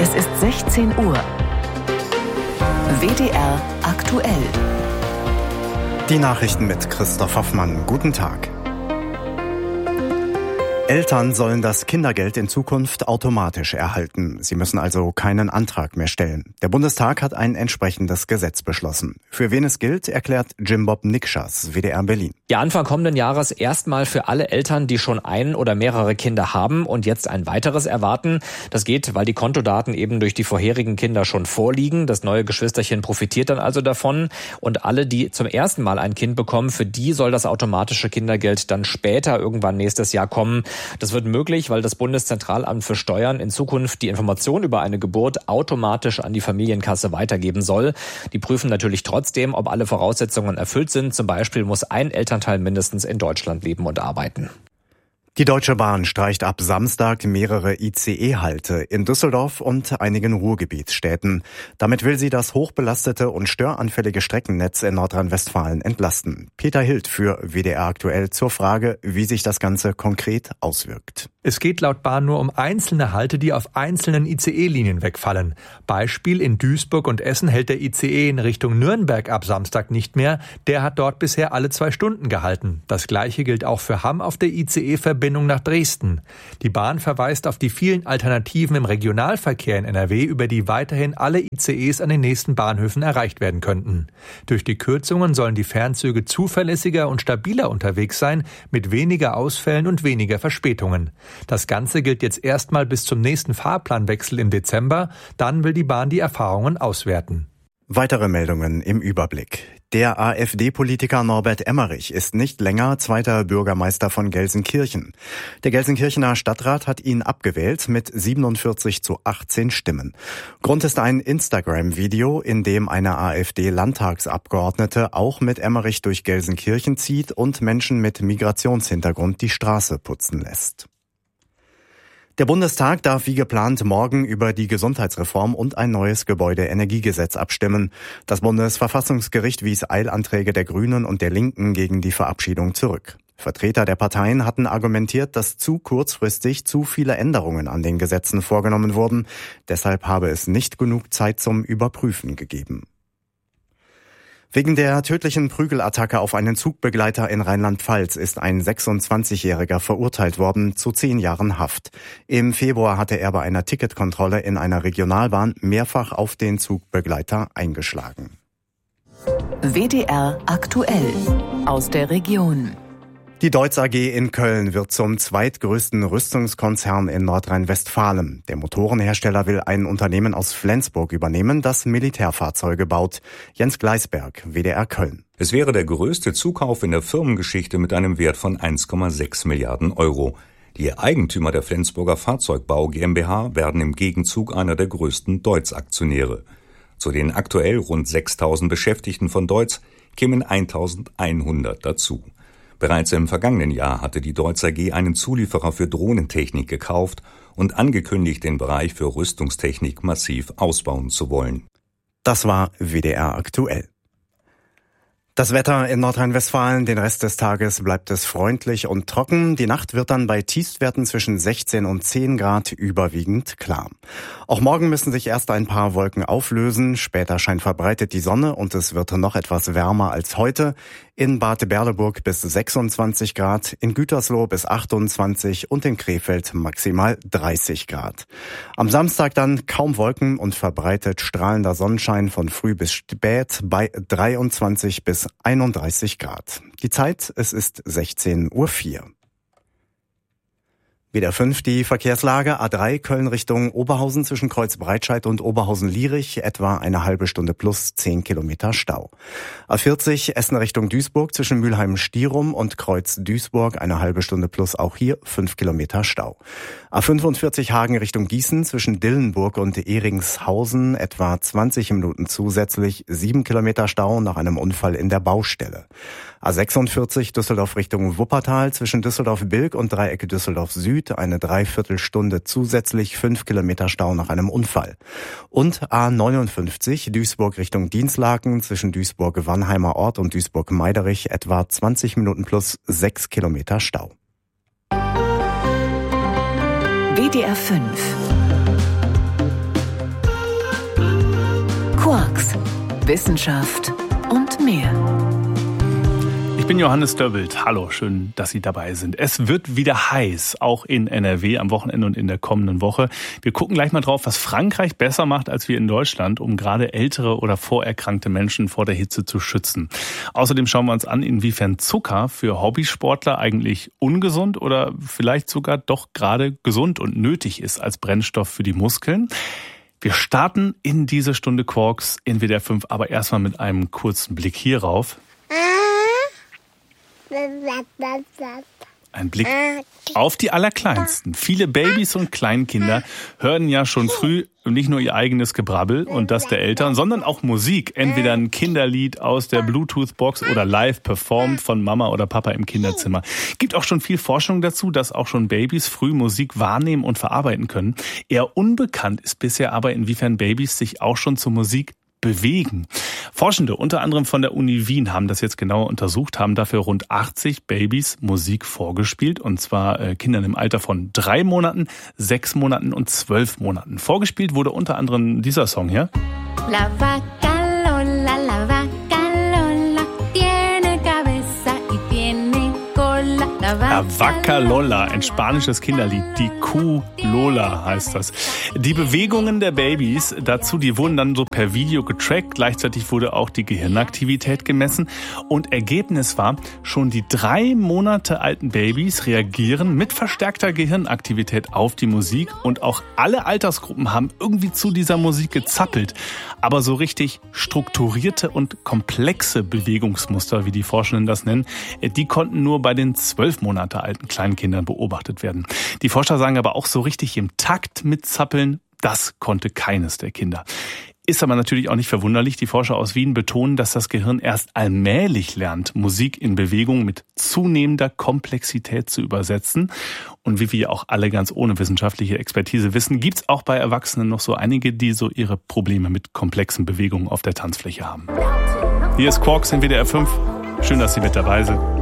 Es ist 16 Uhr. WDR aktuell. Die Nachrichten mit Christoph Hoffmann. Guten Tag. Eltern sollen das Kindergeld in Zukunft automatisch erhalten. Sie müssen also keinen Antrag mehr stellen. Der Bundestag hat ein entsprechendes Gesetz beschlossen. Für wen es gilt, erklärt Jim-Bob Nikschas, WDR Berlin. Ja, Anfang kommenden Jahres erstmal für alle Eltern, die schon ein oder mehrere Kinder haben und jetzt ein weiteres erwarten. Das geht, weil die Kontodaten eben durch die vorherigen Kinder schon vorliegen. Das neue Geschwisterchen profitiert dann also davon. Und alle, die zum ersten Mal ein Kind bekommen, für die soll das automatische Kindergeld dann später irgendwann nächstes Jahr kommen. Das wird möglich, weil das Bundeszentralamt für Steuern in Zukunft die Information über eine Geburt automatisch an die Familienkasse weitergeben soll. Die prüfen natürlich trotzdem, ob alle Voraussetzungen erfüllt sind. Zum Beispiel muss ein Elternteil mindestens in Deutschland leben und arbeiten. Die Deutsche Bahn streicht ab Samstag mehrere ICE-Halte in Düsseldorf und einigen Ruhrgebietsstädten. Damit will sie das hochbelastete und störanfällige Streckennetz in Nordrhein-Westfalen entlasten. Peter Hild für WDR aktuell zur Frage, wie sich das Ganze konkret auswirkt. Es geht laut Bahn nur um einzelne Halte, die auf einzelnen ICE-Linien wegfallen. Beispiel: in Duisburg und Essen hält der ICE in Richtung Nürnberg ab Samstag nicht mehr. Der hat dort bisher alle 2 Stunden gehalten. Das Gleiche gilt auch für Hamm auf der ICE-Verbindung nach Dresden. Die Bahn verweist auf die vielen Alternativen im Regionalverkehr in NRW, über die weiterhin alle ICEs an den nächsten Bahnhöfen erreicht werden könnten. Durch die Kürzungen sollen die Fernzüge zuverlässiger und stabiler unterwegs sein, mit weniger Ausfällen und weniger Verspätungen. Das Ganze gilt jetzt erstmal bis zum nächsten Fahrplanwechsel im Dezember. Dann will die Bahn die Erfahrungen auswerten. Weitere Meldungen im Überblick. Der AfD-Politiker Norbert Emmerich ist nicht länger zweiter Bürgermeister von Gelsenkirchen. Der Gelsenkirchener Stadtrat hat ihn abgewählt mit 47:18 Stimmen. Grund ist ein Instagram-Video, in dem eine AfD-Landtagsabgeordnete auch mit Emmerich durch Gelsenkirchen zieht und Menschen mit Migrationshintergrund die Straße putzen lässt. Der Bundestag darf wie geplant morgen über die Gesundheitsreform und ein neues Gebäudeenergiegesetz abstimmen. Das Bundesverfassungsgericht wies Eilanträge der Grünen und der Linken gegen die Verabschiedung zurück. Vertreter der Parteien hatten argumentiert, dass zu kurzfristig zu viele Änderungen an den Gesetzen vorgenommen wurden. Deshalb habe es nicht genug Zeit zum Überprüfen gegeben. Wegen der tödlichen Prügelattacke auf einen Zugbegleiter in Rheinland-Pfalz ist ein 26-Jähriger verurteilt worden zu 10 Jahren Haft. Im Februar hatte er bei einer Ticketkontrolle in einer Regionalbahn mehrfach auf den Zugbegleiter eingeschlagen. WDR aktuell aus der Region. Die Deutz AG in Köln wird zum zweitgrößten Rüstungskonzern in Nordrhein-Westfalen. Der Motorenhersteller will ein Unternehmen aus Flensburg übernehmen, das Militärfahrzeuge baut. Jens Gleisberg, WDR Köln. Es wäre der größte Zukauf in der Firmengeschichte mit einem Wert von 1,6 Milliarden Euro. Die Eigentümer der Flensburger Fahrzeugbau GmbH werden im Gegenzug einer der größten Deutz-Aktionäre. Zu den aktuell rund 6.000 Beschäftigten von Deutz kämen 1.100 dazu. Bereits im vergangenen Jahr hatte die Deutz AG einen Zulieferer für Drohnentechnik gekauft und angekündigt, den Bereich für Rüstungstechnik massiv ausbauen zu wollen. Das war WDR aktuell. Das Wetter in Nordrhein-Westfalen, den Rest des Tages bleibt es freundlich und trocken. Die Nacht wird dann bei Tiefstwerten zwischen 16 und 10 Grad überwiegend klar. Auch morgen müssen sich erst ein paar Wolken auflösen. Später scheint verbreitet die Sonne und es wird noch etwas wärmer als heute. In Bad Berleburg bis 26 Grad, in Gütersloh bis 28 und in Krefeld maximal 30 Grad. Am Samstag dann kaum Wolken und verbreitet strahlender Sonnenschein von früh bis spät bei 23 bis 31 Grad. Die Zeit, es ist 16:04 Uhr. WDR 5 die Verkehrslage. A3 Köln Richtung Oberhausen zwischen Kreuz-Breitscheid und Oberhausen-Lierich etwa eine halbe Stunde plus 10 Kilometer Stau. A40 Essen Richtung Duisburg zwischen Mülheim-Stierum und Kreuz-Duisburg eine halbe Stunde plus auch hier 5 Kilometer Stau. A45 Hagen Richtung Gießen zwischen Dillenburg und Eringshausen etwa 20 Minuten zusätzlich 7 Kilometer Stau nach einem Unfall in der Baustelle. A46 Düsseldorf Richtung Wuppertal zwischen Düsseldorf-Bilk und Dreieck Düsseldorf Süd eine Dreiviertelstunde zusätzlich 5 Kilometer Stau nach einem Unfall. Und A59 Duisburg Richtung Dinslaken zwischen Duisburg-Wannheimer Ort und Duisburg-Meiderich etwa 20 Minuten plus 6 Kilometer Stau. WDR 5 Wissenschaft und mehr. Ich bin Johannes Döbbelt. Hallo, schön, dass Sie dabei sind. Es wird wieder heiß, auch in NRW am Wochenende und in der kommenden Woche. Wir gucken gleich mal drauf, was Frankreich besser macht als wir in Deutschland, um gerade ältere oder vorerkrankte Menschen vor der Hitze zu schützen. Außerdem schauen wir uns an, inwiefern Zucker für Hobbysportler eigentlich ungesund oder vielleicht sogar doch gerade gesund und nötig ist als Brennstoff für die Muskeln. Wir starten in diese Stunde Quarks in WDR 5, aber erstmal mit einem kurzen Blick hierauf. Ein Blick auf die Allerkleinsten. Viele Babys und Kleinkinder hören ja schon früh nicht nur ihr eigenes Gebrabbel und das der Eltern, sondern auch Musik. Entweder ein Kinderlied aus der Bluetooth-Box oder live performt von Mama oder Papa im Kinderzimmer. Gibt auch schon viel Forschung dazu, dass auch schon Babys früh Musik wahrnehmen und verarbeiten können. Eher unbekannt ist bisher aber, inwiefern Babys sich auch schon zur Musik bewegen. Forschende, unter anderem von der Uni Wien, haben das jetzt genauer untersucht, haben dafür rund 80 Babys Musik vorgespielt, und zwar Kindern im Alter von 3 Monaten, 6 Monaten und 12 Monaten. Vorgespielt wurde unter anderem dieser Song hier. La vaca Lola, la vaca Lola, tiene cabeza y tiene cola. La Vaca Lola, ein spanisches Kinderlied. Die Kuh Lola heißt das. Die Bewegungen der Babys dazu, die wurden dann so per Video getrackt. Gleichzeitig wurde auch die Gehirnaktivität gemessen. Und Ergebnis war, schon die 3 Monate alten Babys reagieren mit verstärkter Gehirnaktivität auf die Musik. Und auch alle Altersgruppen haben irgendwie zu dieser Musik gezappelt. Aber so richtig strukturierte und komplexe Bewegungsmuster, wie die Forschenden das nennen, die konnten nur bei den 12 Monate alten Kleinkindern beobachtet werden. Die Forscher sagen aber auch, so richtig im Takt mitzappeln, das konnte keines der Kinder. Ist aber natürlich auch nicht verwunderlich. Die Forscher aus Wien betonen, dass das Gehirn erst allmählich lernt, Musik in Bewegung mit zunehmender Komplexität zu übersetzen. Und wie wir auch alle ganz ohne wissenschaftliche Expertise wissen, gibt es auch bei Erwachsenen noch so einige, die so ihre Probleme mit komplexen Bewegungen auf der Tanzfläche haben. Hier ist Quarks in WDR 5. Schön, dass Sie mit dabei sind.